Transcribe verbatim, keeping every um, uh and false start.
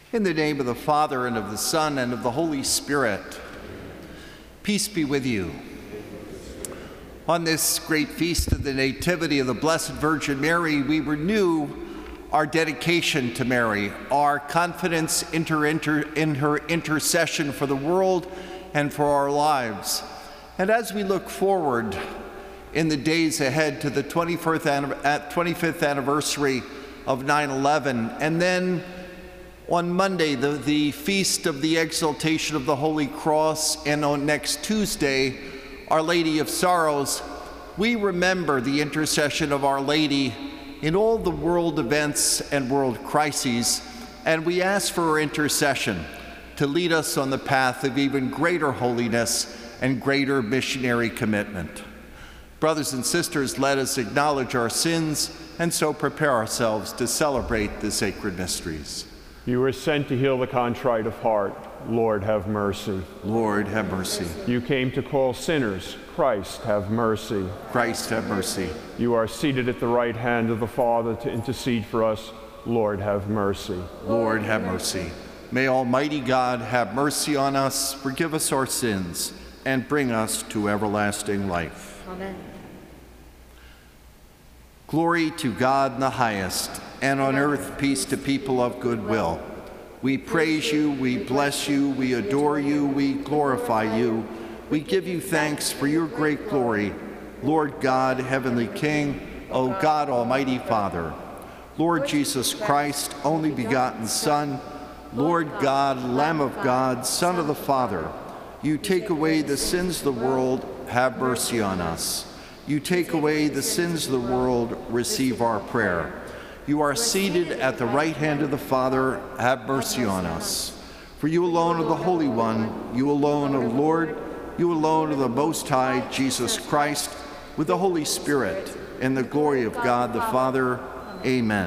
In the name of the Father, and of the Son, and of the Holy Spirit, peace be with you. On this great feast of the Nativity of the Blessed Virgin Mary, we renew our dedication to Mary, our confidence in her, inter, in her intercession for the world and for our lives. And as we look forward in the days ahead to the twenty-fifth anniversary of nine eleven, and then on Monday, the, the feast of the Exaltation of the Holy Cross, and on next Tuesday, Our Lady of Sorrows, we remember the intercession of Our Lady in all the world events and world crises, and we ask for her intercession to lead us on the path of even greater holiness and greater missionary commitment. Brothers and sisters, let us acknowledge our sins and so prepare ourselves to celebrate the sacred mysteries. You were sent to heal the contrite of heart. Lord, have mercy. Lord, have mercy. You came to call sinners. Christ, have mercy. Christ, have mercy. You are seated at the right hand of the Father to intercede for us. Lord, have mercy. Lord, have mercy. May Almighty God have mercy on us, forgive us our sins, and bring us to everlasting life. Amen. Glory to God in the highest, and on earth peace to people of good will. We praise you, we bless you, we adore you, we glorify you. We give you thanks for your great glory, Lord God, Heavenly King, O God, Almighty Father. Lord Jesus Christ, only begotten Son, Lord God, Lamb of God, Son of the Father, you take away the sins of the world, have mercy on us. You take away the sins of the world, receive our prayer. You are seated at the right hand of the Father, have mercy on us. For you alone are the Holy One, you alone are Lord, you alone are the Most High, Jesus Christ, with the Holy Spirit, in the glory of God the Father. Amen.